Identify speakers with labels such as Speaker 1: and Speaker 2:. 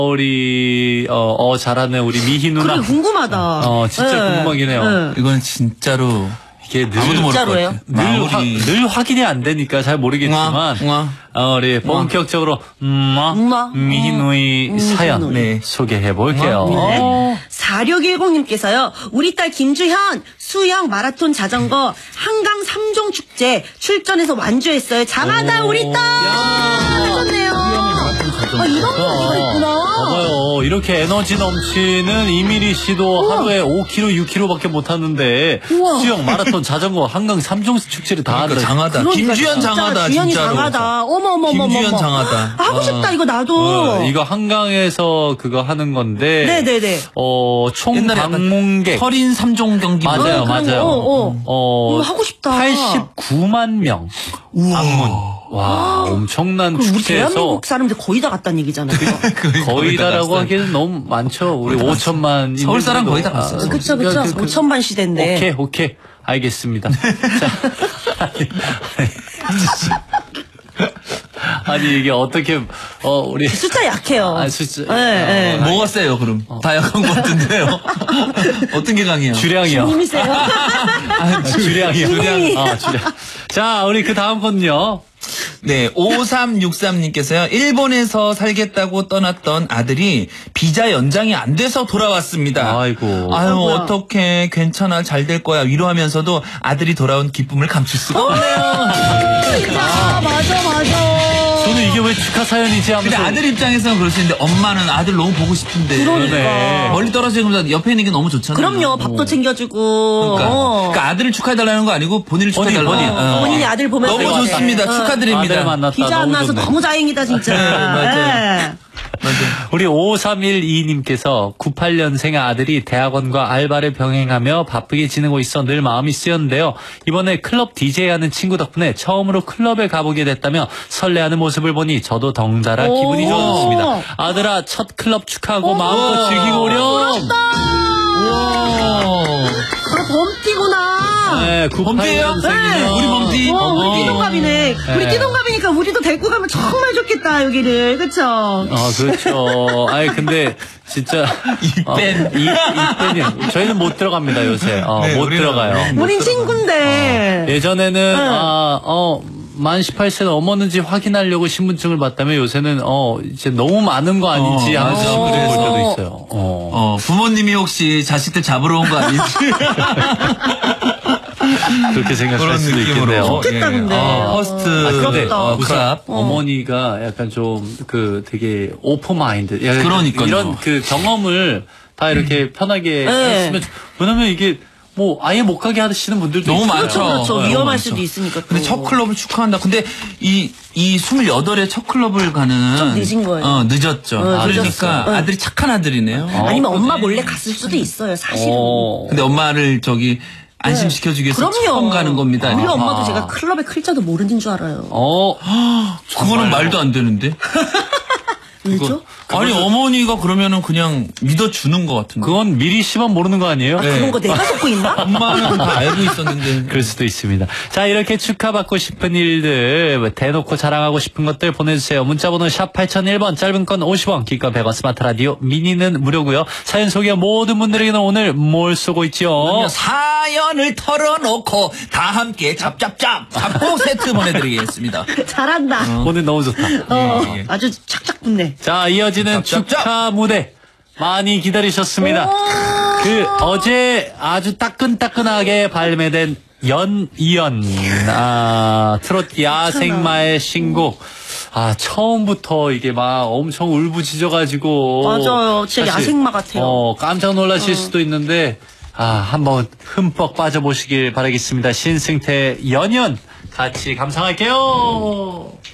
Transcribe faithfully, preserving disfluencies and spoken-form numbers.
Speaker 1: 우리 어, 어 잘하는 우리 미희 누나.
Speaker 2: 그게 궁금하다.
Speaker 1: 어 진짜
Speaker 2: 네.
Speaker 1: 궁금하긴 해요.
Speaker 2: 네.
Speaker 3: 이건 진짜로
Speaker 1: 이게 늘,
Speaker 3: 아무도 모를 것
Speaker 2: 진짜로예요?
Speaker 3: 같아.
Speaker 1: 늘, 화,
Speaker 3: 마무리.
Speaker 1: 늘 확인이 안 되니까 잘 모르겠지만
Speaker 3: 웅아, 웅아.
Speaker 1: 어, 우리 본격적으로 음마
Speaker 2: 웅아.
Speaker 1: 미희누이
Speaker 2: 음,
Speaker 1: 사연
Speaker 2: 미희누이.
Speaker 1: 네, 소개해 볼게요.
Speaker 2: 네.
Speaker 1: 어.
Speaker 2: 사육일공님께서요. 우리 딸 김주현 수영 마라톤 자전거 한강 삼 종 축제 출전해서 완주했어요. 장하다 우리 딸. 하셨네요. 아, 이런 거 있구나.
Speaker 1: 봐봐요. 이렇게 에너지 넘치는 이미리 씨도
Speaker 2: 우와.
Speaker 1: 하루에 오 킬로미터, 육 킬로미터밖에 못 하는데
Speaker 2: 우와.
Speaker 1: 수영, 마라톤, 자전거, 한강 삼 종 축제를 다
Speaker 3: 그러니까
Speaker 1: 한다.
Speaker 3: 장하다.
Speaker 2: 그러니까
Speaker 3: 김주현
Speaker 2: 진짜
Speaker 3: 장하다.
Speaker 2: 주현이
Speaker 3: 진짜로.
Speaker 2: 장하다. 어머 어머 어머.
Speaker 3: 김주현
Speaker 2: 어머.
Speaker 3: 장하다.
Speaker 2: 하고 싶다 이거 나도.
Speaker 1: 어, 이거 한강에서 그거 하는 건데
Speaker 2: 네네네.
Speaker 1: 어, 총
Speaker 3: 옛날에 약간
Speaker 1: 방문객
Speaker 3: 서린 삼 종 경기.
Speaker 1: 맞아요,
Speaker 2: 어, 그런
Speaker 1: 맞아요.
Speaker 2: 거, 어, 어.
Speaker 1: 어,
Speaker 2: 어, 하고 싶다.
Speaker 1: 팔십구만 명 방문. 와, 엄청난
Speaker 2: 그럼 우리
Speaker 1: 축제에서
Speaker 2: 대한민국 사람들 거의 다 갔다는 얘기잖아요.
Speaker 1: 거의 다라고 하기에는 너무 많죠. 우리 오천만
Speaker 3: 서울 사람 거의 다 갔어요.
Speaker 2: 그쵸 그쵸.
Speaker 1: 그, 그,
Speaker 2: 오천만 시대인데.
Speaker 1: 오케이, 오케이. 알겠습니다. 자, 아니, 아니, 아니, 이게 어떻게, 어, 우리.
Speaker 2: 숫자 약해요.
Speaker 1: 아, 숫자.
Speaker 2: 네, 네.
Speaker 1: 어,
Speaker 3: 뭐가 세요, 그럼? 다 약한 것 같은데요. 어떤 게 강해요?
Speaker 1: 주량이요.
Speaker 2: 님이세요.
Speaker 1: 아, 주량이요.
Speaker 2: 주량이.
Speaker 1: 아, 주량. 자, 우리 그 다음 건요.
Speaker 3: 네, 오삼육삼님께서요. 일본에서 살겠다고 떠났던 아들이 비자 연장이 안 돼서 돌아왔습니다.
Speaker 1: 아이고.
Speaker 3: 아유,
Speaker 2: 아이고야.
Speaker 3: 어떡해. 괜찮아. 잘 될 거야. 위로하면서도 아들이 돌아온 기쁨을 감출 수가 없네요.
Speaker 2: 진짜 맞아 맞아.
Speaker 1: 저는 이게 왜 축하 사연이지 하면서.
Speaker 3: 근데 아들 입장에서는 그럴 수 있는데 엄마는 아들 너무 보고 싶은데.
Speaker 2: 그러니까.
Speaker 3: 멀리 떨어지면서 옆에 있는 게 너무 좋잖아요.
Speaker 2: 그럼요. 밥도 챙겨주고.
Speaker 3: 그러니까,
Speaker 2: 어.
Speaker 3: 그러니까 아들을 축하해달라는 거 아니고 본인을
Speaker 1: 본인,
Speaker 3: 축하해달라는
Speaker 1: 본인.
Speaker 3: 거. 어.
Speaker 2: 본인이 아들 보면서
Speaker 3: 너무
Speaker 2: 이렇게.
Speaker 3: 좋습니다.
Speaker 2: 어.
Speaker 3: 축하드립니다.
Speaker 1: 아들 만났다.
Speaker 2: 비자 안
Speaker 1: 너무
Speaker 2: 나서
Speaker 1: 좋네.
Speaker 2: 너무 다행이다 진짜.
Speaker 3: 네, 맞아요.
Speaker 2: 네.
Speaker 1: 우리 오삼일이님께서 구십팔 년생 아들이 대학원과 알바를 병행하며 바쁘게 지내고 있어 늘 마음이 쓰였는데요. 이번에 클럽 디제이하는 친구 덕분에 처음으로 클럽에 가보게 됐다며 설레하는 모습을 보니 저도 덩달아
Speaker 2: 오.
Speaker 1: 기분이 좋아졌습니다. 아들아 첫 클럽 축하하고 마음껏 즐기고 오렴.
Speaker 3: 우와.
Speaker 2: 아, 범띠구나.
Speaker 1: 네, 구십팔
Speaker 3: 범띠예요?
Speaker 1: 년생이면
Speaker 2: 네.
Speaker 3: 우리 범띠.
Speaker 2: 어, 우리
Speaker 1: 어.
Speaker 2: 띠동갑이네. 우리
Speaker 1: 네.
Speaker 2: 띠동갑이니까 우리도 데리고 가면 정말 좋겠다, 여기를. 그쵸?
Speaker 1: 어, 그렇죠. 아니, 근데, 진짜.
Speaker 3: 이뺀.
Speaker 1: 어, 이, 이뺀이. 저희는 못 들어갑니다, 요새. 어,
Speaker 3: 네,
Speaker 1: 못
Speaker 3: 우리는
Speaker 1: 들어가요.
Speaker 3: 네.
Speaker 2: 우린 친구인데.
Speaker 1: 예전에는,
Speaker 2: 네.
Speaker 1: 아, 어, 만 십팔 세는 어머는지 확인하려고 신분증을 봤다면 요새는, 어, 이제 너무 많은 거 아닌지
Speaker 3: 어,
Speaker 1: 하면서
Speaker 3: 맞아.
Speaker 1: 볼
Speaker 3: 그래서.
Speaker 1: 때도 있어요. 어.
Speaker 3: 어, 부모님이 혹시 자식들 잡으러 온 거 아니지?
Speaker 1: 그렇게 생각할
Speaker 3: 그런
Speaker 1: 수도
Speaker 3: 느낌으로.
Speaker 1: 있겠네요.
Speaker 2: 좋겠다, 근데.
Speaker 3: 어, 퍼스트.
Speaker 1: 아, 근데
Speaker 2: 부럽다.
Speaker 3: 어,
Speaker 1: 우선
Speaker 3: 크랍.
Speaker 1: 어머니가 약간 좀 그 되게 오픈마인드
Speaker 3: 그러니까요.
Speaker 1: 이런 그 경험을 다 이렇게 편하게
Speaker 2: 네.
Speaker 1: 했으면 좋- 왜냐면 이게 뭐 아예 못 가게 하시는 분들도
Speaker 3: 너무
Speaker 1: 있어요.
Speaker 3: 많죠.
Speaker 2: 그렇죠, 그렇죠.
Speaker 3: 어,
Speaker 2: 위험할
Speaker 3: 너무
Speaker 2: 수도
Speaker 3: 많죠.
Speaker 2: 있으니까. 또.
Speaker 3: 근데 첫 클럽을 축하한다. 근데 이, 이 스물여덟에 첫 클럽을 가는.
Speaker 2: 좀 늦은 거예요.
Speaker 3: 어, 늦었죠.
Speaker 2: 어,
Speaker 3: 그러니까
Speaker 2: 늦었어.
Speaker 3: 아들이 착한 아들이네요.
Speaker 2: 아니면
Speaker 1: 어,
Speaker 2: 엄마
Speaker 1: 그러네.
Speaker 2: 몰래 갔을 수도 있어요, 사실은.
Speaker 1: 어.
Speaker 3: 근데 엄마를 저기 안심시켜주기 위해서
Speaker 2: 그럼요.
Speaker 3: 처음 가는 겁니다.
Speaker 2: 우리
Speaker 3: 아마.
Speaker 2: 엄마도 제가 클럽의 클자도 모르는 줄 알아요.
Speaker 1: 어.
Speaker 3: 그거는 말도 안 되는데.
Speaker 2: 왜죠?
Speaker 3: 아니, 어머니가 그러면은 그냥 믿어주는 것 같은데.
Speaker 1: 그건 미리 씨만 모르는 거 아니에요?
Speaker 2: 아,
Speaker 3: 네.
Speaker 2: 그런 거 내가 적고 있나?
Speaker 3: 엄마는 다 알고 있었는데.
Speaker 1: 그럴 수도 있습니다. 자, 이렇게 축하받고 싶은 일들, 대놓고 자랑하고 싶은 것들 보내주세요. 문자번호 샵 팔공공일 번, 짧은 건 오십 원, 긴 건 백 원, 스마트 라디오, 미니는 무료고요. 사연 소개한 모든 분들에게는 오늘 뭘 쏘고 있죠?
Speaker 3: 사연을 털어놓고 다 함께 잡잡잡 잡고 세트 보내드리겠습니다.
Speaker 2: 잘한다.
Speaker 1: 오늘 너무 좋다.
Speaker 2: 어,
Speaker 3: 예, 예.
Speaker 2: 아주 착착 붙네.
Speaker 1: 자, 이어지는
Speaker 3: 짭짭짭.
Speaker 1: 축하 무대 많이 기다리셨습니다. 그 어제 아주 따끈따끈하게 발매된 연이연 아 트롯 야생마의 신곡. 아, 처음부터 이게 막 엄청 울부짖어가지고.
Speaker 2: 맞아요. 진짜
Speaker 1: 사실,
Speaker 2: 야생마 같아요.
Speaker 1: 어, 깜짝 놀라실 수도 있는데, 아, 한번 흠뻑 빠져보시길 바라겠습니다. 신승태 연연 같이 감상할게요.